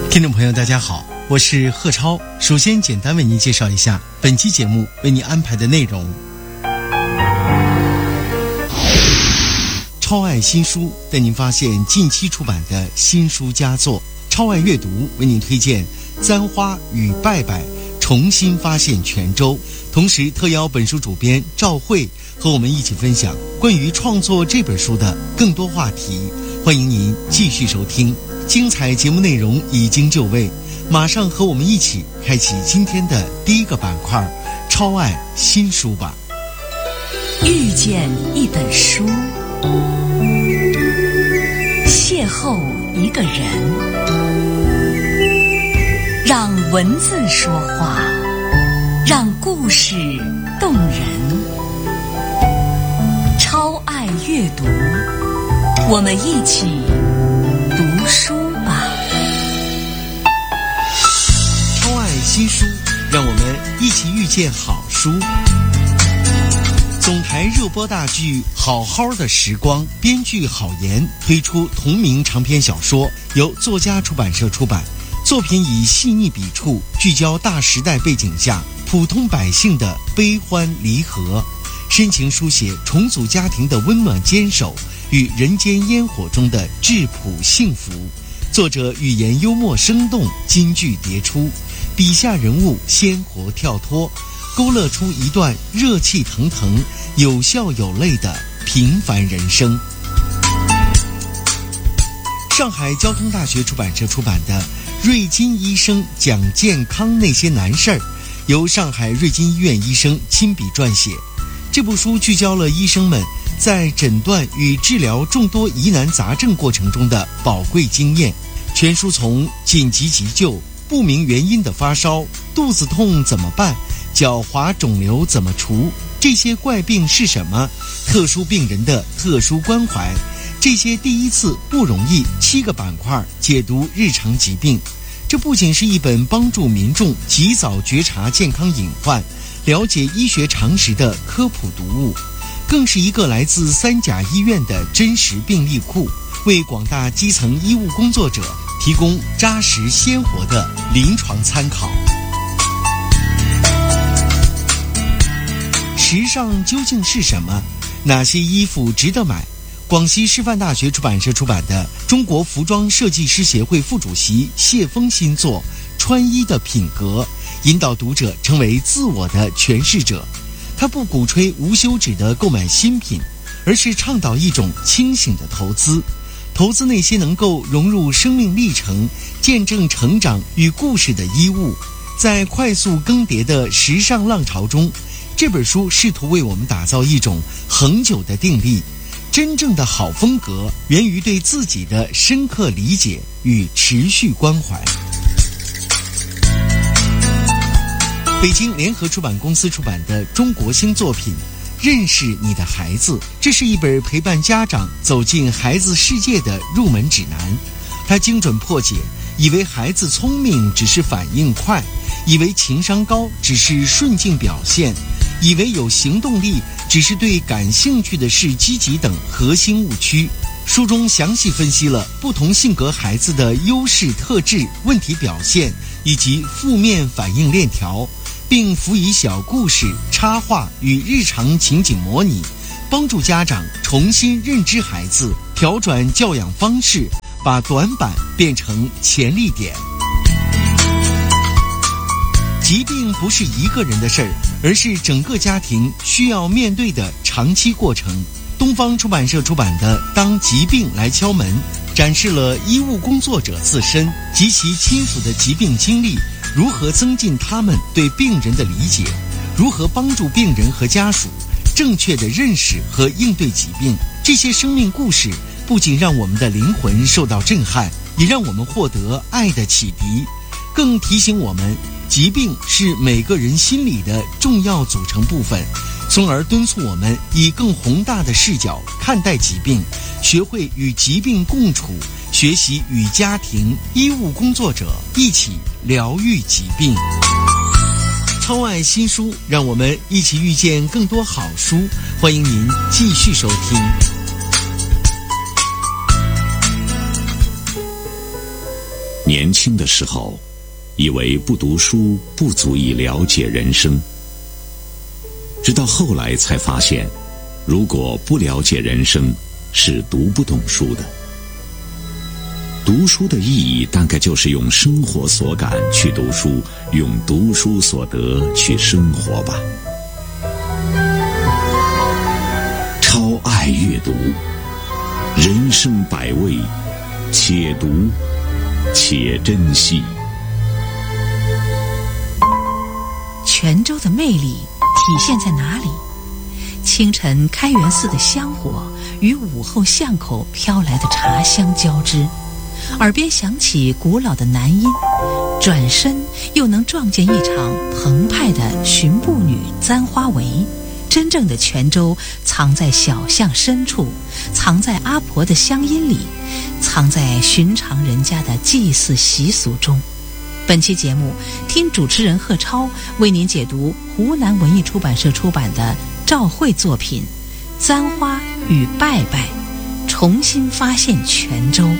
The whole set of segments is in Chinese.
听众朋友大家好，我是贺超。首先简单为您介绍一下本期节目为您安排的内容。超爱新书带您发现近期出版的新书佳作，超爱阅读为您推荐簪花与拜拜重新发现泉州，同时特邀本书主编赵慧和我们一起分享关于创作这本书的更多话题。欢迎您继续收听，精彩节目内容已经就位，马上和我们一起开启今天的第一个板块超爱新书吧。 遇见一本书，邂逅一个人，让文字说话，让故事动人。超爱阅读，我们一起读书吧。 超爱新书，让我们一起遇见好书。总台热播大剧《好好的时光》，编剧郝岩推出同名长篇小说，由作家出版社出版。作品以细腻笔触聚焦大时代背景下普通百姓的悲欢离合，深情书写重组家庭的温暖坚守与人间烟火中的质朴幸福。作者语言幽默生动，金句迭出，笔下人物鲜活跳脱，勾勒出一段热气腾腾、有笑有泪的平凡人生。上海交通大学出版社出版的瑞金医生讲健康那些难事儿，由上海瑞金医院医生亲笔撰写。这部书聚焦了医生们在诊断与治疗众多疑难杂症过程中的宝贵经验。全书从紧急急救、不明原因的发烧、肚子痛怎么办、脚滑肿瘤怎么除，这些怪病是什么，特殊病人的特殊关怀，这些第一次不容易，7个板块解读日常疾病。这不仅是一本帮助民众及早觉察健康隐患、了解医学常识的科普读物，更是一个来自3甲医院的真实病例库，为广大基层医务工作者提供扎实鲜活的临床参考。时尚究竟是什么？哪些衣服值得买？广西师范大学出版社出版的中国服装设计师协会副主席谢峰新作《穿衣的品格》，引导读者成为自我的诠释者。他不鼓吹无休止的购买新品，而是倡导一种清醒的投资，投资那些能够融入生命历程、见证成长与故事的衣物。在快速更迭的时尚浪潮中，这本书试图为我们打造一种恒久的定力。真正的好风格源于对自己的深刻理解与持续关怀。北京联合出版公司出版的中国新作品《认识你的孩子》，这是一本陪伴家长走进孩子世界的入门指南。它精准破解以为孩子聪明只是反应快，以为情商高只是顺境表现，以为有行动力只是对感兴趣的事积极等核心误区。书中详细分析了不同性格孩子的优势特质、问题表现以及负面反应链条，并辅以小故事、插画与日常情景模拟，帮助家长重新认知孩子，调转教养方式，把短板变成潜力点。疾病不是一个人的事儿，而是整个家庭需要面对的长期过程。东方出版社出版的《当疾病来敲门》，展示了医务工作者自身及其亲属的疾病经历，如何增进他们对病人的理解，如何帮助病人和家属正确的认识和应对疾病。这些生命故事不仅让我们的灵魂受到震撼，也让我们获得爱的启迪，更提醒我们疾病是每个人心理的重要组成部分，从而敦促我们以更宏大的视角看待疾病，学会与疾病共处，学习与家庭、医务工作者一起疗愈疾病。超爱新书，让我们一起遇见更多好书。欢迎您继续收听。 年轻的时候，以为不读书不足以了解人生，直到后来才发现，如果不了解人生，是读不懂书的。读书的意义大概就是用生活所感去读书，用读书所得去生活吧。超爱阅读，人生百味，且读且珍惜。 泉州的魅力体现在哪里？清晨开元寺的香火与午后巷口飘来的茶香交织，耳边响起古老的南音，转身又能撞见一场澎湃的巡步女簪花围。真正的泉州藏在小巷深处，藏在阿婆的乡音里，藏在寻常人家的祭祀习俗中。本期节目，听主持人贺超为您解读湖南文艺出版社出版的赵慧作品《簪花与拜拜》，重新发现泉州。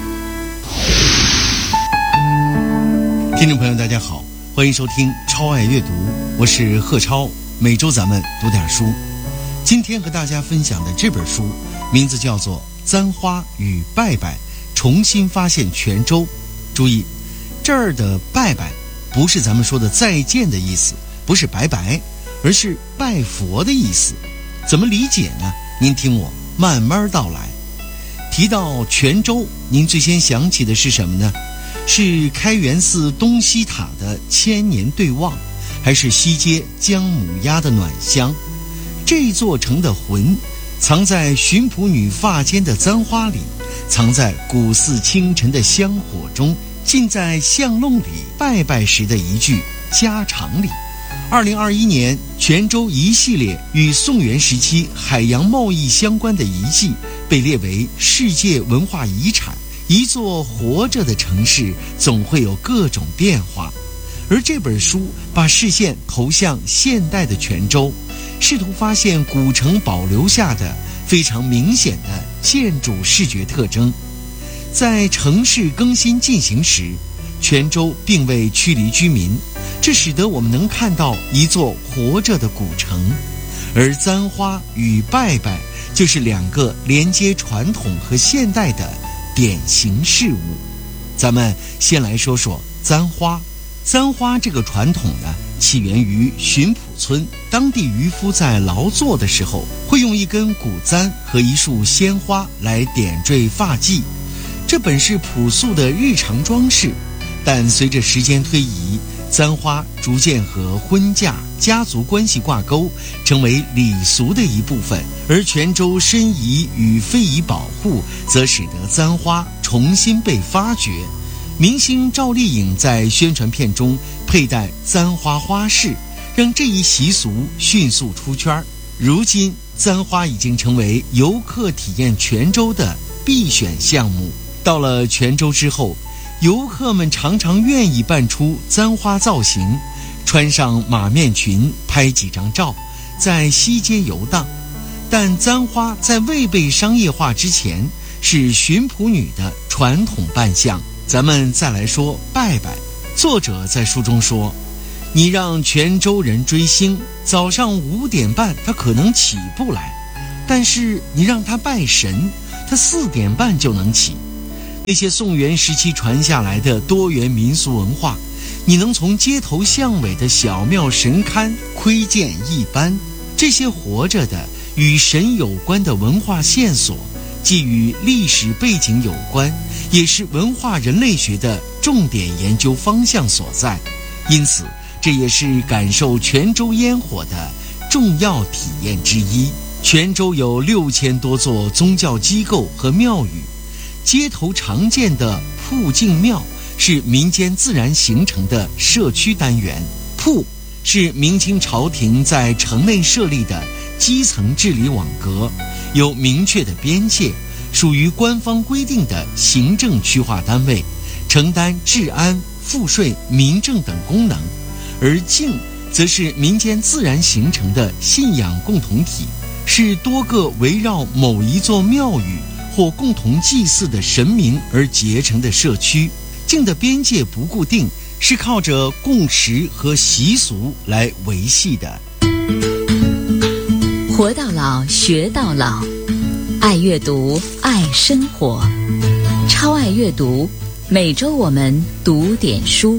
听众朋友大家好，欢迎收听超爱阅读，我是贺超，每周咱们读点书。今天和大家分享的这本书名字叫做《簪花与拜拜》，重新发现泉州。注意，这儿的拜拜不是咱们说的再见的意思，不是拜拜，而是拜佛的意思。怎么理解呢？您听我慢慢道来。提到泉州，您最先想起的是什么呢？是开元寺东西塔的千年对望，还是西街姜母鸭的暖香？这座城的魂藏在巡捕女发间的簪花里，藏在古寺清晨的香火中，尽在巷弄里拜拜时的一句家常里。2021年，泉州一系列与宋元时期海洋贸易相关的遗迹被列为世界文化遗产。一座活着的城市总会有各种变化，而这本书把视线投向现代的泉州，试图发现古城保留下的非常明显的建筑视觉特征。在城市更新进行时，泉州并未驱离居民，这使得我们能看到一座活着的古城。而簪花与拜拜就是两个连接传统和现代的典型事物。咱们先来说说簪花。簪花这个传统呢，起源于巡捕村，当地渔夫在劳作的时候，会用一根古簪和一束鲜花来点缀发髻。这本是朴素的日常装饰，但随着时间推移，簪花逐渐和婚嫁、家族关系挂钩，成为礼俗的一部分。而泉州申遗与非遗保护，则使得簪花重新被发掘。明星赵丽颖在宣传片中佩戴簪花花饰，让这一习俗迅速出圈。如今，簪花已经成为游客体验泉州的必选项目。到了泉州之后，游客们常常愿意扮出簪花造型，穿上马面裙，拍几张照，在西街游荡。但簪花在未被商业化之前，是巡捕女的传统扮相。咱们再来说拜拜。作者在书中说，你让泉州人追星，早上5点半他可能起不来，但是你让他拜神，他4点半就能起。那些宋元时期传下来的多元民俗文化，你能从街头巷尾的小庙神龛窥见一斑。这些活着的与神有关的文化线索，既与历史背景有关，也是文化人类学的重点研究方向所在。因此，这也是感受泉州烟火的重要体验之一。泉州有6000多座宗教机构和庙宇，街头常见的铺敬庙是民间自然形成的社区单元。铺是明清朝廷在城内设立的基层治理网格，有明确的边界，属于官方规定的行政区划单位，承担治安、赋税、民政等功能。而敬则是民间自然形成的信仰共同体，是多个围绕某一座庙宇或共同祭祀的神明而结成的社区。 境的边界不固定，是靠着共识和习俗来维系的。 活到老，学到老，爱阅读，爱生活，超爱阅读。每周我们读点书。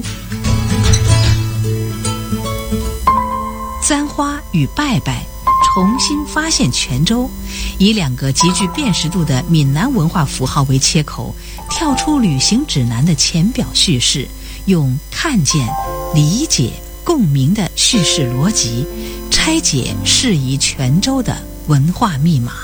簪花与拜拜重新发现泉州，以2个极具辨识度的闽南文化符号为切口，跳出旅行指南的浅表叙事，用看见、理解、共鸣的叙事逻辑，拆解适宜泉州的文化密码。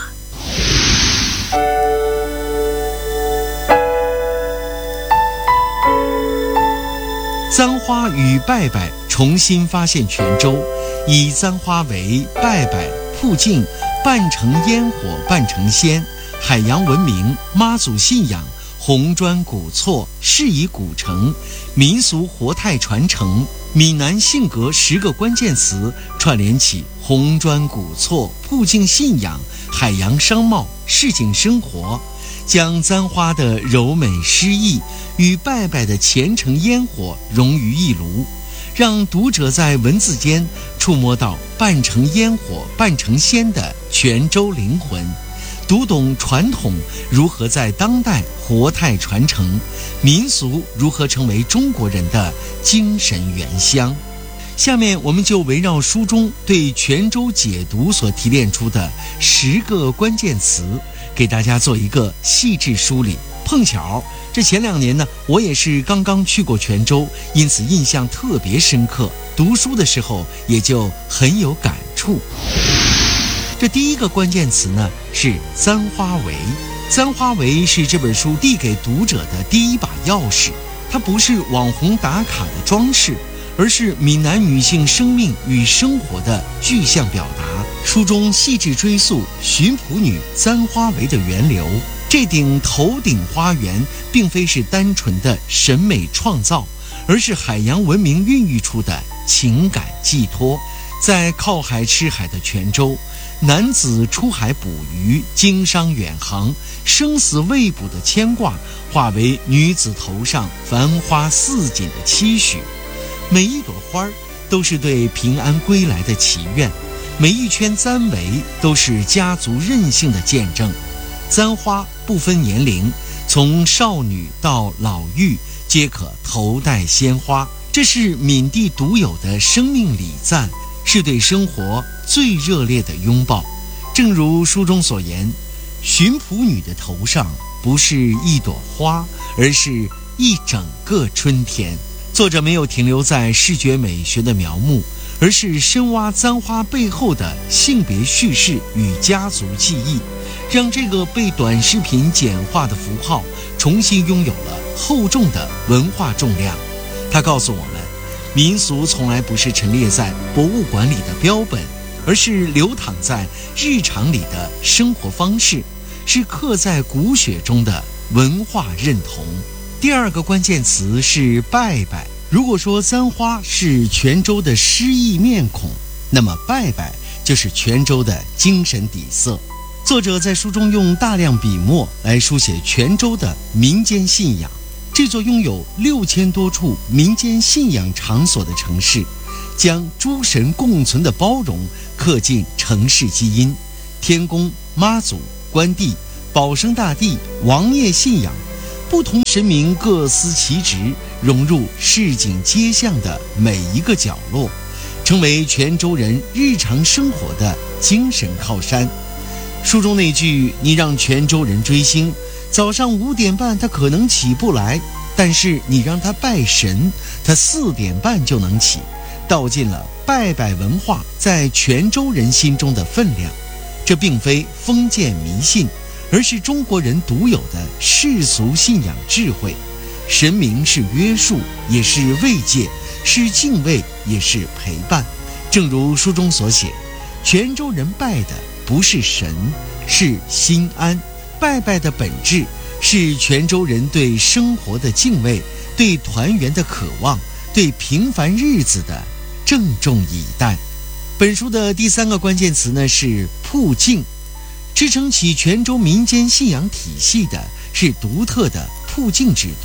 簪花与拜拜重新发现泉州，以簪花为拜拜、铺镜、半成烟火半成仙、海洋文明、妈祖信仰、红砖古厝、适宜古城、民俗活态传承、闽南性格10个关键词，串联起红砖古厝、铺镜信仰、海洋商贸、市井生活，将簪花的柔美诗意与拜拜的虔诚烟火融于一炉，让读者在文字间触摸到半成烟火半成仙的泉州灵魂，读懂传统如何在当代活态传承，民俗如何成为中国人的精神原乡。下面我们就围绕书中对泉州解读所提炼出的10个关键词，给大家做一个细致梳理。碰巧这前2年呢，我也是刚刚去过泉州，因此印象特别深刻，读书的时候也就很有感触。这第一个关键词呢是簪花围。簪花围是这本书递给读者的第一把钥匙，它不是网红打卡的装饰，而是闽南女性生命与生活的具象表达。书中细致追溯巡捕女簪花围的源流，这顶头顶花园并非是单纯的审美创造，而是海洋文明孕育出的情感寄托。在靠海吃海的泉州，男子出海捕鱼，经商远航，生死未卜的牵挂化为女子头上繁花似锦的期许。每一朵花都是对平安归来的祈愿，每一圈簪围都是家族韧性的见证。簪花不分年龄，从少女到老妪皆可头戴鲜花，这是闽地独有的生命礼赞，是对生活最热烈的拥抱。正如书中所言，巡捕女的头上不是一朵花，而是一整个春天。作者没有停留在视觉美学的描摹，而是深挖簪花背后的性别叙事与家族记忆，让这个被短视频简化的符号重新拥有了厚重的文化重量。它告诉我们，民俗从来不是陈列在博物馆里的标本，而是流淌在日常里的生活方式，是刻在骨血中的文化认同。第2个关键词是拜拜。如果说簪花是泉州的诗意面孔，那么拜拜就是泉州的精神底色。作者在书中用大量笔墨来书写泉州的民间信仰。这座拥有6000多处民间信仰场所的城市，将诸神共存的包容刻进城市基因。天公、妈祖、关帝、保生大帝、王爷信仰，不同神明各司其职，融入市井街巷的每一个角落，成为泉州人日常生活的精神靠山。书中那句你让泉州人追星，早上5点半他可能起不来，但是你让他拜神，他4点半就能起，道尽了拜拜文化在泉州人心中的分量。这并非封建迷信，而是中国人独有的世俗信仰智慧。神明是约束，也是慰藉，是敬畏，也是陪伴。正如书中所写，泉州人拜的不是神，是心安。拜拜的本质是泉州人对生活的敬畏，对团圆的渴望，对平凡日子的郑重以待。本书的第3个关键词呢是铺镜。支撑起泉州民间信仰体系的是独特的铺镜制度。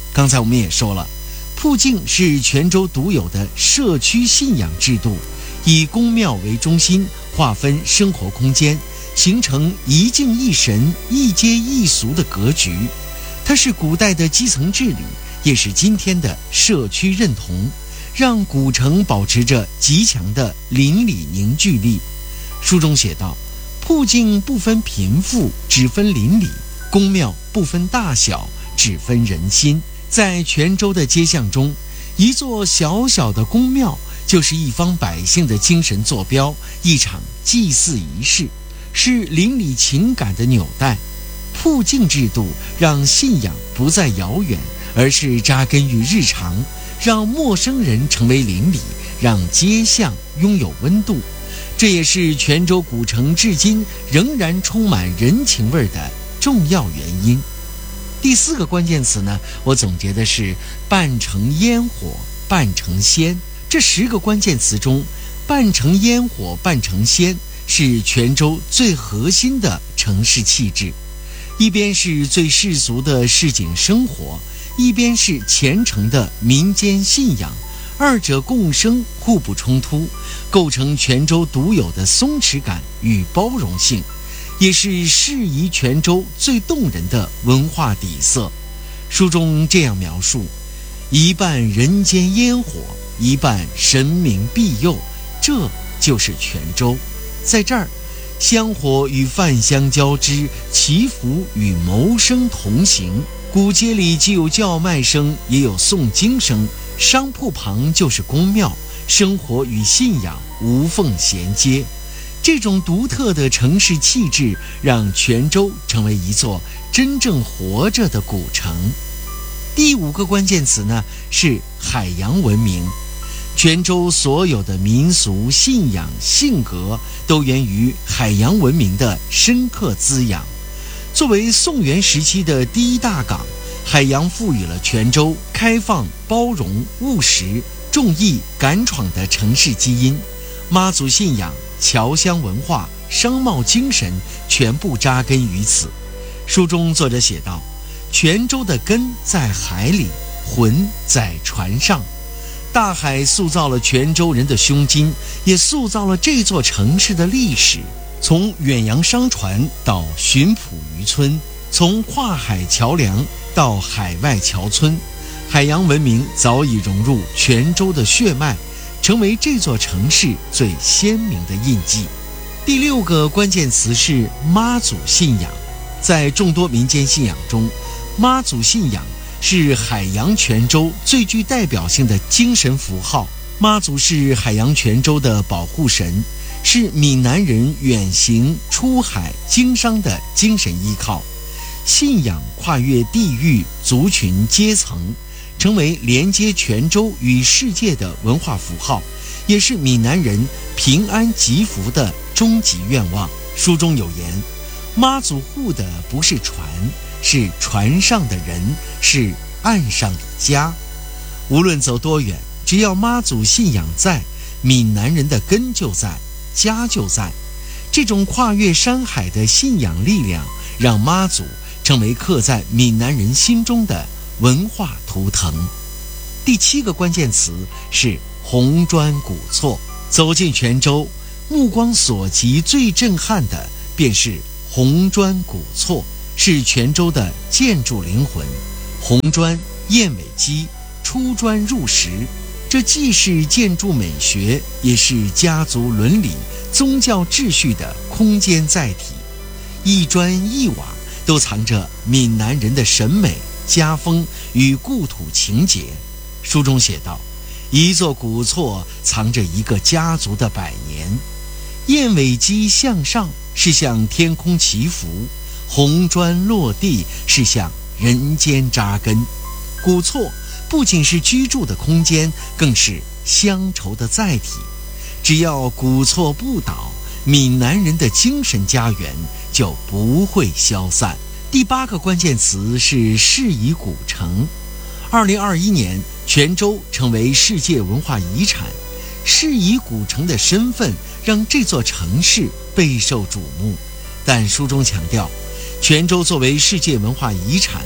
刚才我们也说了，铺境是泉州独有的社区信仰制度，以宫庙为中心，划分生活空间，形成一境一神、一街一俗的格局。它是古代的基层治理，也是今天的社区认同，让古城保持着极强的邻里凝聚力。书中写道，铺境不分贫富，只分邻里；宫庙不分大小，只分人心。在泉州的街巷中，一座小小的宫庙就是一方百姓的精神坐标，一场祭祀仪式，是邻里情感的纽带。铺境制度让信仰不再遥远，而是扎根于日常，让陌生人成为邻里，让街巷拥有温度。这也是泉州古城至今仍然充满人情味的重要原因。第4个关键词呢，我总结的是半城烟火，半城仙。这10个关键词中，半城烟火，半城仙是泉州最核心的城市气质。一边是最世俗的市井生活，一边是虔诚的民间信仰，二者共生，互不冲突，构成泉州独有的松弛感与包容性，也是适宜泉州最动人的文化底色。书中这样描述：一半人间烟火，一半神明庇佑，这就是泉州。在这儿，香火与饭香交织，祈福与谋生同行。古街里既有叫卖声，也有诵经声，商铺旁就是宫庙，生活与信仰无缝衔接。这种独特的城市气质，让泉州成为一座真正活着的古城。第5个关键词呢，是海洋文明。泉州所有的民俗、信仰、性格都源于海洋文明的深刻滋养。作为宋元时期的第一大港，海洋赋予了泉州开放、包容、务实、重义、敢闯的城市基因。妈祖信仰、侨乡文化、商贸精神全部扎根于此。书中作者写道，泉州的根在海里，魂在船上。大海塑造了泉州人的胸襟，也塑造了这座城市的历史。从远洋商船到巡捕渔村，从跨海桥梁到海外侨村，海洋文明早已融入泉州的血脉，成为这座城市最鲜明的印记。第6个关键词是妈祖信仰。在众多民间信仰中，妈祖信仰是海洋泉州最具代表性的精神符号。妈祖是海洋泉州的保护神，是闽南人远行出海经商的精神依靠。信仰跨越地域、族群、阶层，成为连接泉州与世界的文化符号，也是闽南人平安吉福的终极愿望。书中有言，妈祖护的不是船，是船上的人，是岸上的家。无论走多远，只要妈祖信仰在，闽南人的根就在，家就在。这种跨越山海的信仰力量，让妈祖成为刻在闽南人心中的文化图腾。第7个关键词是红砖古厝。走进泉州，目光所及最震撼的便是红砖古厝，是泉州的建筑灵魂。红砖、燕尾基、出砖入石，这既是建筑美学，也是家族伦理、宗教秩序的空间载体。一砖一瓦都藏着闽南人的审美、家风与故土情结。书中写道，一座古厝藏着一个家族的100年。燕尾基向上是向天空祈福，红砖落地是向人间扎根。古厝不仅是居住的空间，更是乡愁的载体。只要古厝不倒，闽南人的精神家园就不会消散。第8个关键词是适宜古城。2021年，泉州成为世界文化遗产，适宜古城的身份让这座城市备受瞩目。但书中强调，泉州作为世界文化遗产，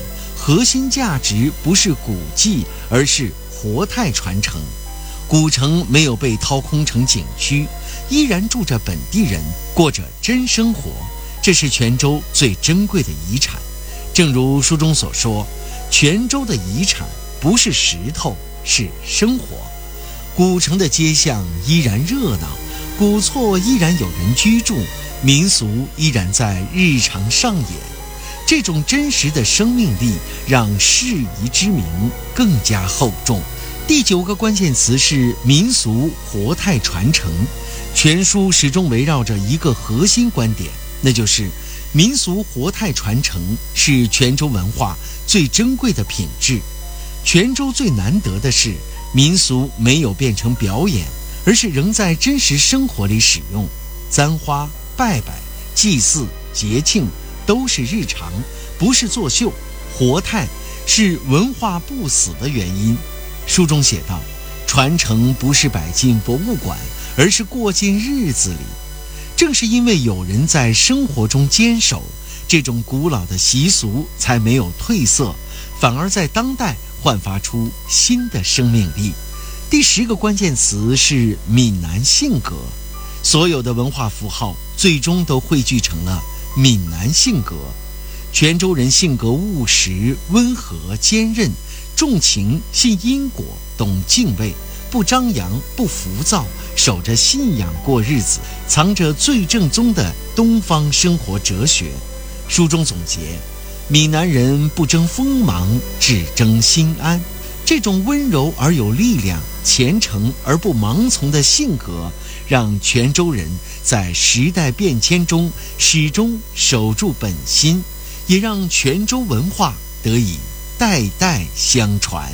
核心价值不是古迹，而是活态传承。古城没有被掏空成景区，依然住着本地人，过着真生活，这是泉州最珍贵的遗产。正如书中所说，泉州的遗产不是石头，是生活。古城的街巷依然热闹，古厝依然有人居住，民俗依然在日常上演。这种真实的生命力让事宜之名更加厚重。第9个关键词是民俗活态传承。全书始终围绕着一个核心观点，那就是民俗活态传承是泉州文化最珍贵的品质。泉州最难得的是，民俗没有变成表演，而是仍在真实生活里使用。簪花、拜拜、祭祀、节庆都是日常，不是作秀。活态是文化不死的原因。书中写道，传承不是摆进博物馆，而是过进日子里。正是因为有人在生活中坚守，这种古老的习俗才没有褪色，反而在当代焕发出新的生命力。第10个关键词是闽南性格。所有的文化符号最终都汇聚成了闽南性格。泉州人性格务实、温和、坚韧，重情、信因果、懂敬畏，不张扬、不浮躁，守着信仰过日子，藏着最正宗的东方生活哲学。书中总结，闽南人不争锋芒，只争心安。这种温柔而有力量、虔诚而不盲从的性格，让泉州人在时代变迁中始终守住本心，也让泉州文化得以代代相传。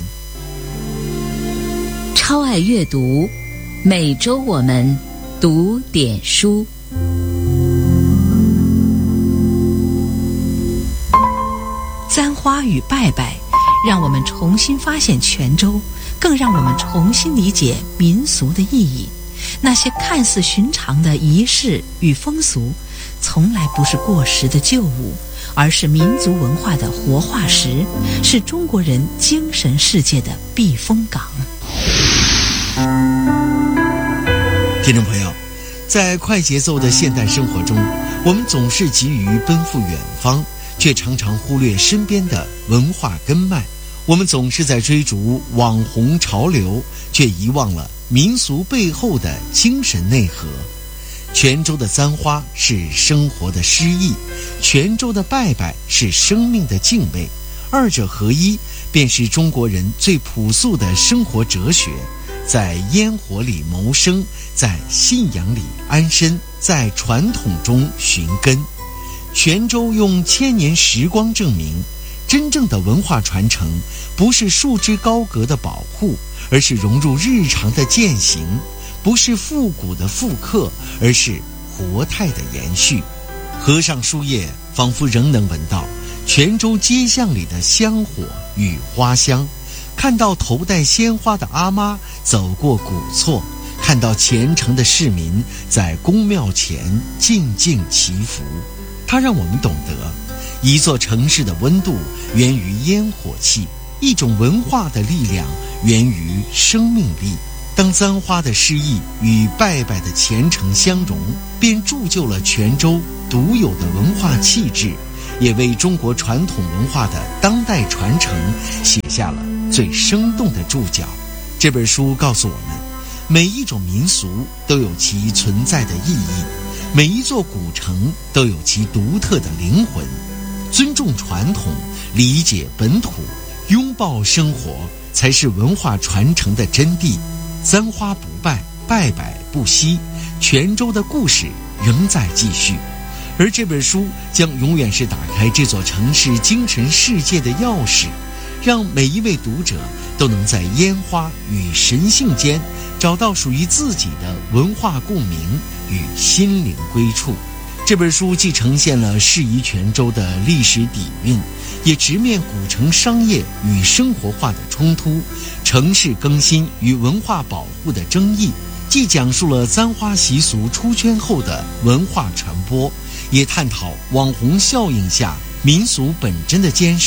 超爱阅读，每周我们读点书。簪花与拜拜，让我们重新发现泉州，更让我们重新理解民俗的意义。那些看似寻常的仪式与风俗，从来不是过时的旧物，而是民族文化的活化石，是中国人精神世界的避风港。 听众朋友，在快节奏的现代生活中，我们总是急于奔赴远方，却常常忽略身边的文化根脉。我们总是在追逐网红潮流，却遗忘了民俗背后的精神内核。泉州的簪花是生活的诗意，泉州的拜拜是生命的敬畏，二者合一，便是中国人最朴素的生活哲学。在烟火里谋生，在信仰里安身，在传统中寻根。泉州用1000年时光证明，真正的文化传承不是束之高阁的保护，而是融入日常的践行；不是复古的复刻，而是活态的延续。合上书页，仿佛仍能闻到泉州街巷里的香火与花香，看到头戴鲜花的阿妈走过古厝，看到虔诚的市民在宫庙前静静祈福。它让我们懂得，一座城市的温度源于烟火气，一种文化的力量源于生命力。当簪花的诗意与拜拜的虔诚相融，便铸就了泉州独有的文化气质，也为中国传统文化的当代传承写下了最生动的注脚。这本书告诉我们，每一种民俗都有其存在的意义，每一座古城都有其独特的灵魂。尊重传统，理解本土，拥抱生活，才是文化传承的真谛。簪花不拜，拜拜不息，泉州的故事仍在继续。而这本书将永远是打开这座城市精神世界的钥匙，让每一位读者都能在烟花与神性间找到属于自己的文化共鸣与心灵归处。这本书既呈现了适宜泉州的历史底蕴，也直面古城商业与生活化的冲突，城市更新与文化保护的争议，既讲述了簪花习俗出圈后的文化传播，也探讨网红效应下民俗本真的坚守，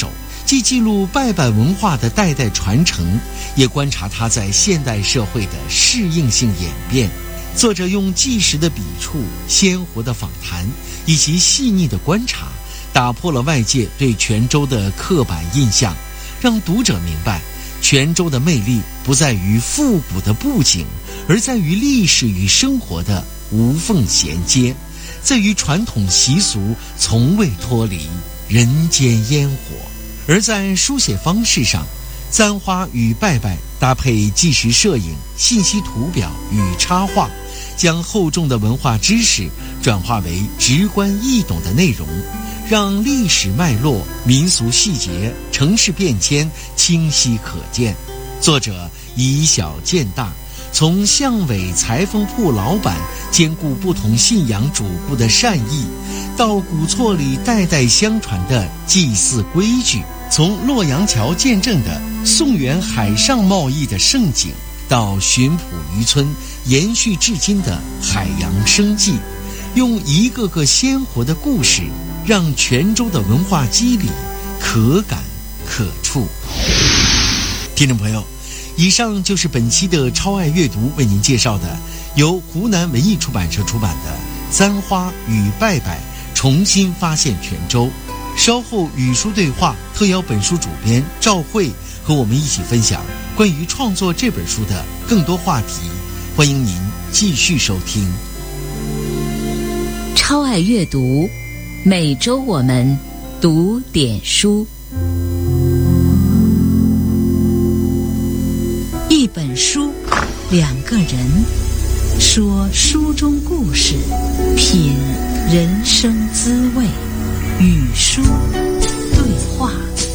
既记录拜拜文化的代代传承，也观察它在现代社会的适应性演变。作者用纪实的笔触、鲜活的访谈以及细腻的观察，打破了外界对泉州的刻板印象，让读者明白泉州的魅力不在于复古的布景，而在于历史与生活的无缝衔接，在于传统习俗从未脱离人间烟火。而在书写方式上，簪花与拜拜搭配纪实摄影、信息图表与插画，将厚重的文化知识转化为直观易懂的内容，让历史脉络、民俗细节、城市变迁清晰可见。作者以小见大，从巷尾裁缝铺老板兼顾不同信仰主顾的善意，到古厝里代代相传的祭祀规矩，从洛阳桥见证的宋元海上贸易的盛景，到浔埔渔村延续至今的海洋生计，用一个个鲜活的故事，让泉州的文化肌理可感可触。听众朋友，以上就是本期的超爱阅读为您介绍的由湖南文艺出版社出版的《簪花与拜拜重新发现泉州》。稍后与书对话特邀本书主编赵慧和我们一起分享关于创作这本书的更多话题，欢迎您继续收听。 超爱阅读，每周我们读点书。一本书，两个人，说书中故事，品人生滋味，与书对话。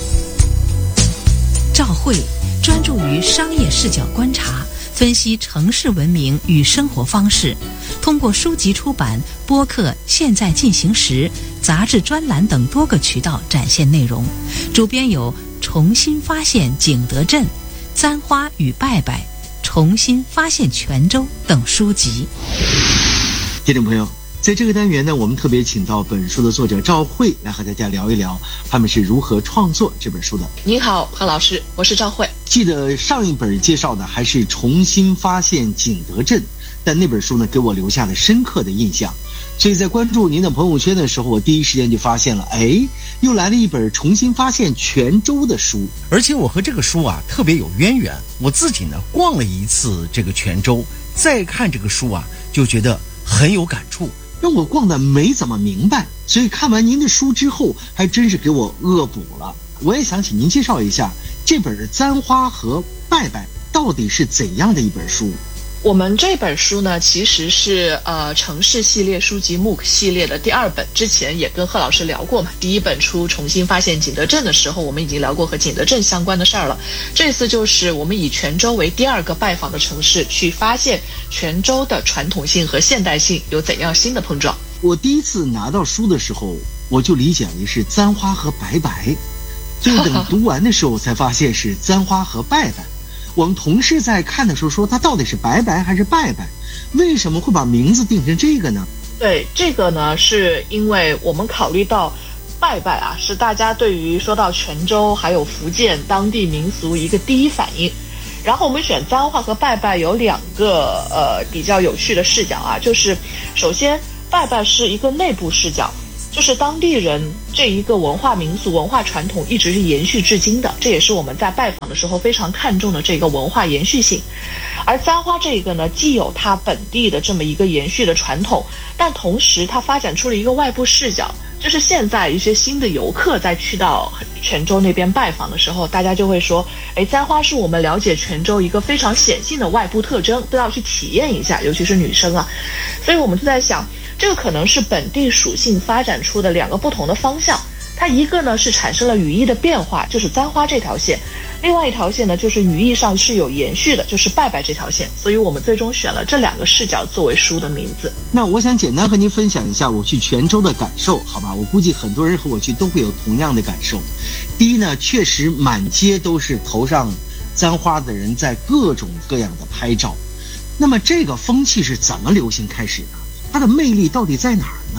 赵慧专注于商业视角观察，分析城市文明与生活方式，通过书籍出版、播客、现在进行时、杂志专栏等多个渠道展现内容。主编有重新发现景德镇、簪花与拜拜、重新发现泉州等书籍。 听众朋友，在这个单元呢，我们特别请到本书的作者赵慧来和大家聊一聊他们是如何创作这本书的。 您好，何老师，我是赵慧。 记得上一本介绍的还是重新发现景德镇，但那本书呢给我留下了深刻的印象，所以在关注您的朋友圈的时候，我第一时间就发现了，又来了一本重新发现泉州的书。而且我和这个书啊特别有渊源，我自己呢逛了一次这个泉州，再看这个书啊就觉得很有感触，让我逛得没怎么明白，所以看完您的书之后还真是给我恶补了。我也想请您介绍一下这本《簪花和拜拜》到底是怎样的一本书。 我们这本书呢，其实是城市系列书籍 MOOC 系列的第二本，之前也跟贺老师聊过嘛。第一本出重新发现景德镇的时候，我们已经聊过和景德镇相关的事儿了。这次就是我们以泉州为第二个拜访的城市，去发现泉州的传统性和现代性有怎样新的碰撞。 我第一次拿到书的时候，我就理解为是簪花和拜拜，所以等读完的时候才发现是簪花和拜拜。我们同事在看的时候说，它到底是拜拜还是拜拜？为什么会把名字定成这个呢？ 对，这个呢，是因为我们考虑到拜拜啊，是大家对于说到泉州还有福建当地民俗一个第一反应。然后我们选簪花和拜拜有两个比较有趣的视角啊，就是首先拜拜是一个内部视角，就是当地人这一个文化民俗文化传统一直是延续至今的，这也是我们在拜访的时候非常看重的这个文化延续性。而簪花这个呢，既有它本地的这么一个延续的传统，但同时它发展出了一个外部视角，就是现在一些新的游客在去到泉州那边拜访的时候，大家就会说，簪花是我们了解泉州一个非常显性的外部特征，都要去体验一下，尤其是女生啊。所以我们就在想，这个可能是本地属性发展出的两个不同的方向。它一个呢是产生了语义的变化，就是簪花这条线；另外一条线呢就是语义上是有延续的，就是拜拜这条线。所以我们最终选了这两个视角作为书的名字。 那我想简单和您分享一下我去泉州的感受，好吧？我估计很多人和我去都会有同样的感受。第一呢，确实满街都是头上簪花的人在各种各样的拍照。那么这个风气是怎么流行开始的？它的魅力到底在哪儿呢？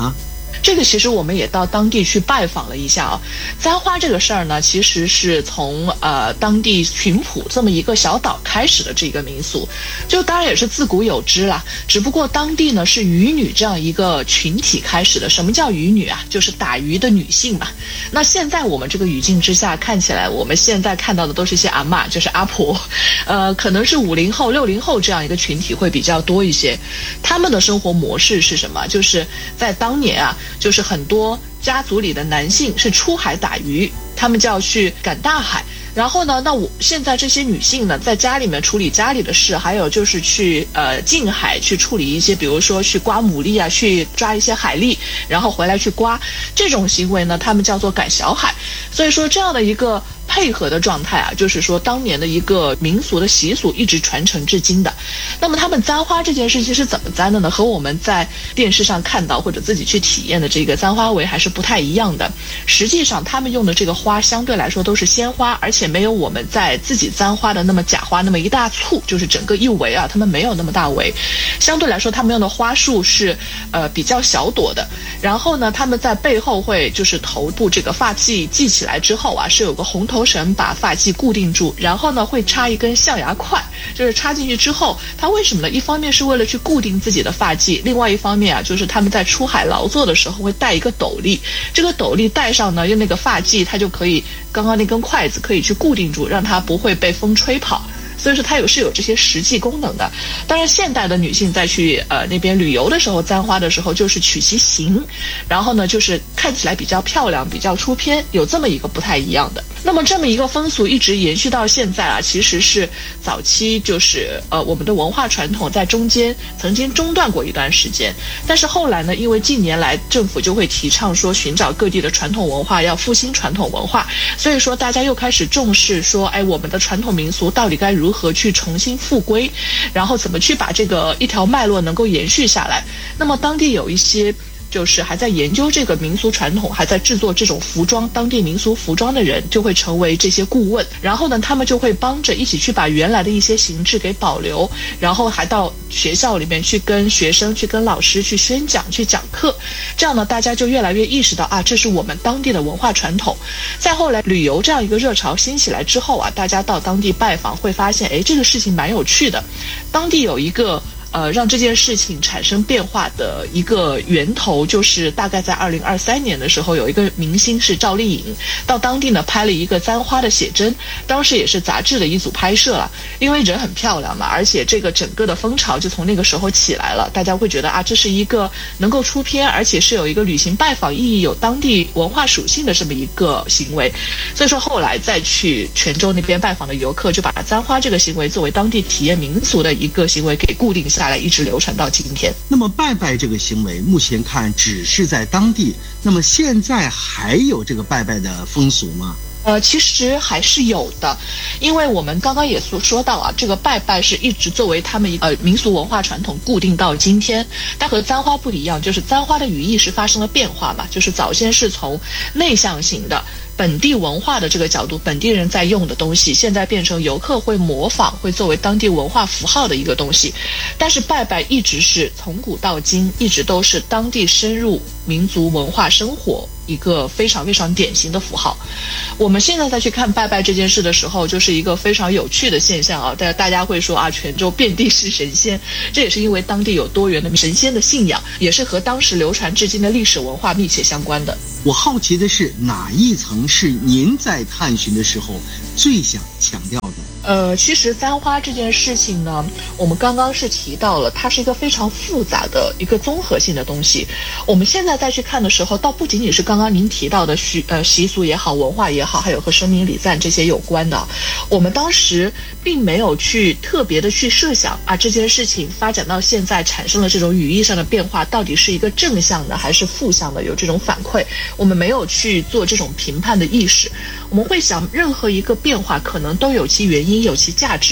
这个其实我们也到当地去拜访了一下啊。簪花这个事儿呢，其实是从当地浔埔这么一个小岛开始的这个民俗，就当然也是自古有之啦。只不过当地呢是渔女这样一个群体开始的。什么叫渔女啊？就是打鱼的女性嘛。那现在我们这个语境之下看起来，我们现在看到的都是一些阿嬷，就是阿婆，可能是50后、60后这样一个群体会比较多一些。他们的生活模式是什么？就是在当年啊，就是很多家族里的男性是出海打鱼，他们就要去赶大海。然后呢，那我现在这些女性呢，在家里面处理家里的事，还有就是去近海去处理一些，比如说去刮牡蛎啊，去抓一些海蛎，然后回来去刮，这种行为呢，他们叫做赶小海。所以说这样的一个配合的状态啊，就是说当年的一个民俗的习俗一直传承至今的。那么他们簪花这件事情是怎么簪的呢？和我们在电视上看到或者自己去体验的这个簪花围还是不太一样的。实际上他们用的这个花相对来说都是鲜花，而且没有我们在自己簪花的那么假花那么一大簇，就是整个一围啊，他们没有那么大围。相对来说他们用的花束是比较小朵的。然后呢，他们在背后会就是头部这个发髻系起来之后啊，是有个红头绳把发髻固定住，然后呢会插一根象牙块，就是插进去之后，它为什么呢？一方面是为了去固定自己的发髻，另外一方面啊，就是他们在出海劳作的时候会带一个斗笠，这个斗笠戴上呢，用那个发髻它就可以，刚刚那根筷子可以去固定住，让它不会被风吹跑。所以说它是有这些实际功能的。当然现代的女性在去那边旅游的时候，簪花的时候就是取其形，然后呢就是看起来比较漂亮，比较出片，有这么一个不太一样的。那么这么一个风俗一直延续到现在啊，其实是早期就是我们的文化传统在中间曾经中断过一段时间，但是后来呢，因为近年来政府就会提倡说寻找各地的传统文化，要复兴传统文化，所以说大家又开始重视说，哎，我们的传统民俗到底该如何去重新复归，然后怎么去把这个一条脉络能够延续下来。那么当地有一些就是还在研究这个民俗传统，还在制作这种服装，当地民俗服装的人就会成为这些顾问，然后呢他们就会帮着一起去把原来的一些形制给保留，然后还到学校里面去跟学生去跟老师去宣讲去讲课，这样呢大家就越来越意识到啊，这是我们当地的文化传统。再后来旅游这样一个热潮兴起来之后啊，大家到当地拜访会发现，哎，这个事情蛮有趣的。当地有一个让这件事情产生变化的一个源头，就是大概在2023年的时候，有一个明星是赵丽颖到当地呢拍了一个簪花的写真，当时也是杂志的一组拍摄了，因为人很漂亮嘛，而且这个整个的风潮就从那个时候起来了，大家会觉得啊，这是一个能够出片，而且是有一个旅行拜访意义、有当地文化属性的这么一个行为。所以说后来再去泉州那边拜访的游客，就把簪花这个行为作为当地体验民俗的一个行为给固定下来，一直流传到今天。 那么拜拜这个行为目前看只是在当地，那么现在还有这个拜拜的风俗吗？ 其实还是有的，因为我们刚刚也说到啊，这个拜拜是一直作为他们民俗文化传统固定到今天。但和簪花不一样，就是簪花的语义是发生了变化嘛，就是早先是从内向型的本地文化的这个角度，本地人在用的东西，现在变成游客会模仿，会作为当地文化符号的一个东西。但是拜拜一直是从古到今一直都是当地深入民族文化生活一个非常非常典型的符号。我们现在再去看拜拜这件事的时候，就是一个非常有趣的现象啊！大家会说啊，泉州遍地是神仙，这也是因为当地有多元的神仙的信仰，也是和当时流传至今的历史文化密切相关的。 我好奇的是，哪一层是您在探寻的时候最想强调的？ 其实簪花这件事情呢，我们刚刚是提到了，它是一个非常复杂的一个综合性的东西。我们现在再去看的时候，倒不仅仅是刚刚您提到的习俗也好，文化也好，还有和声名礼赞这些有关的。我们当时并没有去特别的去设想啊，这件事情发展到现在产生了这种语义上的变化，到底是一个正向的还是负向的，有这种反馈，我们没有去做这种评判的意识。我们会想，任何一个变化可能都有其原因，有其价值。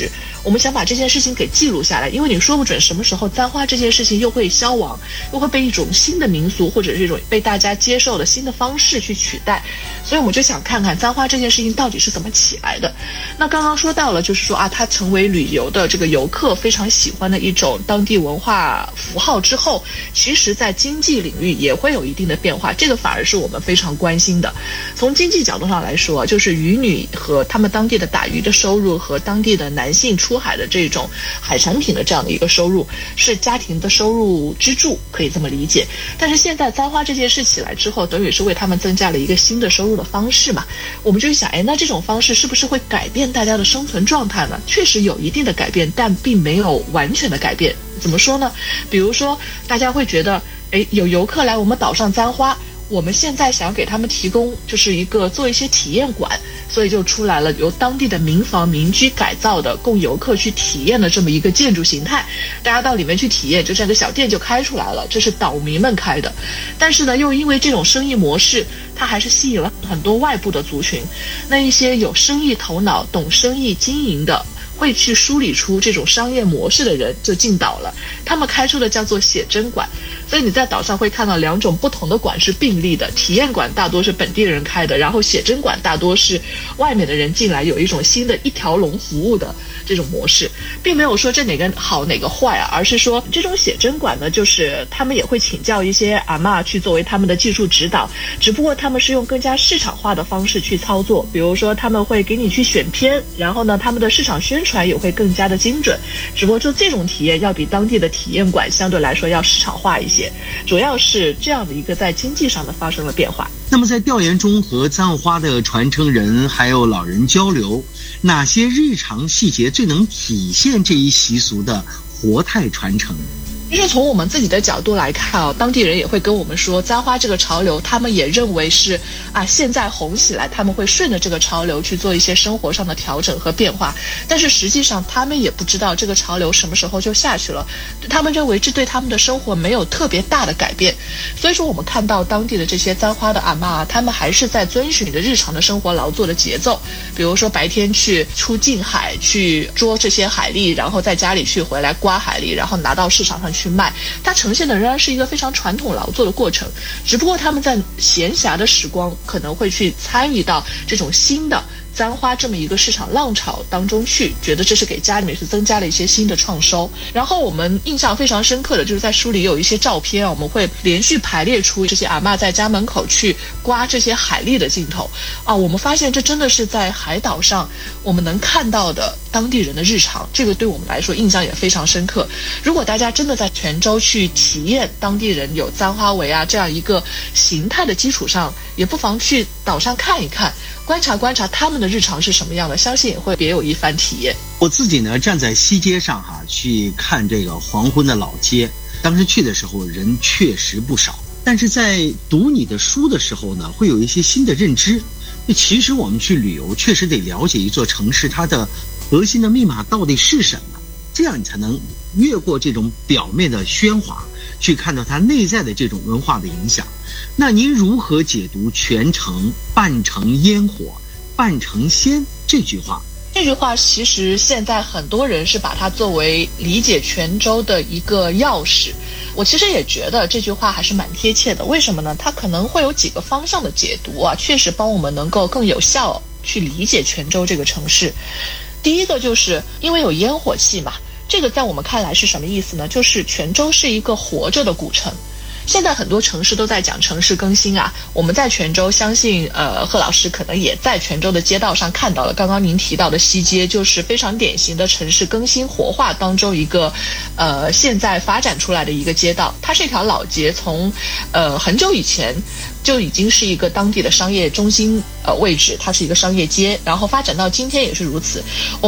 我们想把这件事情给记录下来，因为你说不准什么时候簪花这件事情又会消亡，又会被一种新的民俗或者是一种被大家接受的新的方式去取代，所以我们就想看看簪花这件事情到底是怎么起来的。那刚刚说到了，就是说啊，它成为旅游的这个游客非常喜欢的一种当地文化符号之后，其实在经济领域也会有一定的变化，这个反而是我们非常关心的。从经济角度上来说，就是渔女和他们当地的打鱼的收入和当地的男性出海的这种海产品的这样的一个收入是家庭的收入支柱，可以这么理解。但是现在簪花这件事起来之后，等于是为他们增加了一个新的收入的方式嘛，我们就想，那这种方式是不是会改变大家的生存状态呢？确实有一定的改变，但并没有完全的改变。怎么说呢？比如说大家会觉得有游客来我们岛上簪花，我们现在想要给他们提供就是做一些体验馆，所以就出来了由当地的民房民居改造的供游客去体验的这么一个建筑形态，大家到里面去体验，就这样一个小店就开出来了，这是岛民们开的。但是呢，又因为这种生意模式，它还是吸引了很多外部的族群，那一些有生意头脑、懂生意经营的，会去梳理出这种商业模式的人就进岛了，他们开出的叫做写真馆。所以你在岛上会看到两种不同的馆是并立的，体验馆大多是本地人开的，然后写真馆大多是外面的人进来，有一种新的一条龙服务的这种模式，并没有说这哪个好哪个坏啊，而是说这种写真馆呢，就是他们也会请教一些阿嬷去作为他们的技术指导，只不过他们是用更加市场化的方式去操作，比如说他们会给你去选片，然后呢他们的市场宣传也会更加的精准，只不过就这种体验要比当地的体验馆相对来说要市场化一些，主要是这样的一个在经济上的发生了变化。 那么在调研中和簪花的传承人还有老人交流，哪些日常细节最能体现这一习俗的活态传承？ 其实从我们自己的角度来看当地人也会跟我们说，簪花这个潮流他们也认为是现在红起来，他们会顺着这个潮流去做一些生活上的调整和变化，但是实际上他们也不知道这个潮流什么时候就下去了，他们认为这对他们的生活没有特别大的改变。所以说我们看到当地的这些簪花的阿嬷他们还是在遵循着日常的生活劳作的节奏，比如说白天去出近海去捉这些海蛎，然后在家里去回来刮海蛎，然后拿到市场上去卖，它呈现的仍然是一个非常传统劳作的过程，只不过他们在闲暇的时光可能会去参与到这种新的簪花这么一个市场浪潮当中去，觉得这是给家里面是增加了一些新的创收。然后我们印象非常深刻的就是在书里有一些照片我们会连续排列出这些阿嬷在家门口去刮这些海蛎的镜头我们发现这真的是在海岛上我们能看到的当地人的日常，这个对我们来说印象也非常深刻。如果大家真的在泉州去体验当地人有簪花围这样一个形态的基础上，也不妨去岛上看一看，观察观察他们的日常是什么样的，相信也会别有一番体验。 我自己呢站在西街上去看这个黄昏的老街，当时去的时候人确实不少，但是在读你的书的时候呢，会有一些新的认知。其实我们去旅游确实得了解一座城市它的核心的密码到底是什么，这样你才能越过这种表面的喧哗，去看到它内在的这种文化的影响。那您如何解读全城半城烟火半城仙这句话？ 这句话其实现在很多人是把它作为理解泉州的一个钥匙，我其实也觉得这句话还是蛮贴切的。为什么呢？它可能会有几个方向的解读确实帮我们能够更有效去理解泉州这个城市。第一个就是因为有烟火气嘛，这个在我们看来是什么意思呢？就是泉州是一个活着的古城。现在很多城市都在讲城市更新我们在泉州相信贺老师可能也在泉州的街道上看到了，刚刚您提到的西街就是非常典型的城市更新活化当中一个现在发展出来的一个街道。它是一条老街，从很久以前就已经是一个当地的商业中心位置，它是一个商业街，然后发展到今天也是如此。